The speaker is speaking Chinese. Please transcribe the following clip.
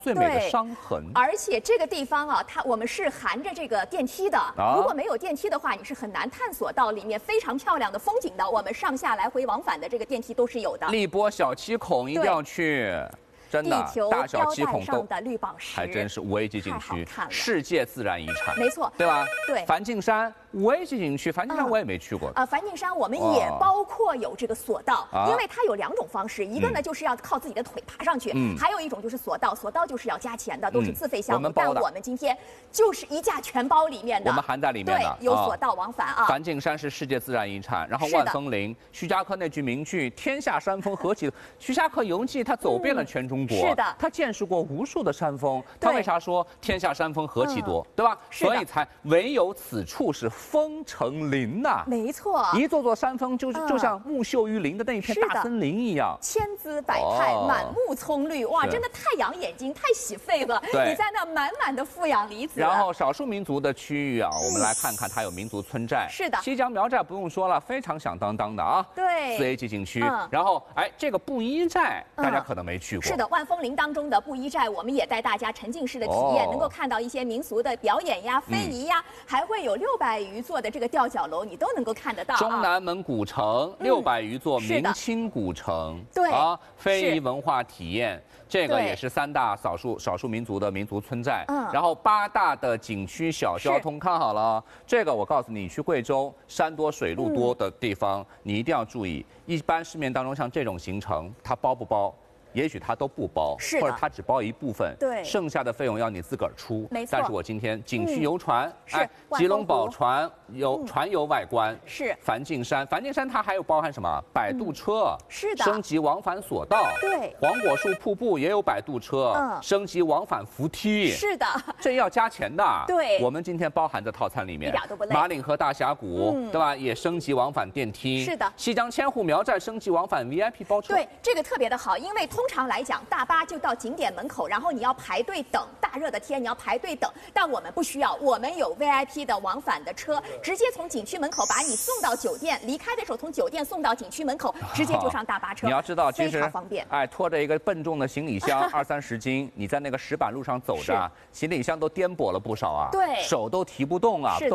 最美的伤痕。 而且这个地方啊，我们是含着这个电梯的。如果没有电梯的话，你是很难探索到里面非常漂亮的风景的。我们上下来回往返的这个电梯都是有的。 荔波小七孔一定要去。 真的，大小七孔都的绿宝石， 还真是5A 级景区，世界自然遗产， 没错， 对吧？ 对， 梵净山5A 级景区，梵净山我也没去过。 梵净山我们也包括有这个索道，因为它有2种方式，一个呢就是要靠自己的腿爬上去，还有一种就是索道，索道就是要加钱的，都是自费项目。但我们今天就是一价全包里面的， 我们含在里面的， 对，有索道往返啊。 梵净山是世界自然遗产，然后万峰林，徐霞客那句名句“天下山峰何其多”，徐霞客游记他走遍了全中国， 是的， 他见识过无数的山峰，他为啥说天下山峰何其多，对吧？所以才唯有此处是峰城林呐。 没错， 一座座山峰就像木秀于林的那一片大森林一样， 千姿百态，满目葱绿，哇，真的太养眼睛，太洗肺了。你在那满满的负氧离子。 然后少数民族的区域啊，我们来看看它有民族村寨。 是的， 西江苗寨不用说了，非常响当当的啊。 对 ，4A 级景区。然后这个布依寨大家可能没去过。 是的，万峰林当中的布依寨，我们也带大家沉浸式的体验，能够看到一些民俗的表演呀、非遗呀，还会有600余座的这个吊脚楼，你都能够看得到。 中南门古城600余座明清古城， 对啊，非遗文化体验，这个也是3大少数民族的民族村寨。然后8大的景区小交通，看好了，这个我告诉你，去贵州山多水路多的地方，你一定要注意。一般市面当中像这种行程，它包不包？也许它都不包，或者它只包一部分， 对， 剩下的费用要你自个儿出。 没错。 但是我今天景区游船，吉隆宝船游外观是梵净山它还有包含什么？摆渡车， 是的， 升级往返索道， 对， 黄果树瀑布也有摆渡车，升级往返扶梯， 是的， 这要加钱的。 对， 我们今天包含在套餐里面， 一点都不累。 马岭河大峡谷，对吧？也升级往返电梯， 是的。 西江千户苗寨升级往返 VIP 包车， 对，这个特别的好，因为通常来讲，大巴就到景点门口，然后你要排队等，大热的天你要排队等。但我们不需要，我们有 VIP 的往返的车，直接从景区门口把你送到酒店，离开的时候从酒店送到景区门口，直接就上大巴车。 你要知道，其实非常方便。 拖着一个笨重的行李箱20-30斤，你在那个石板路上走着，行李箱都颠簸了不少啊， 对， 手都提不动啊。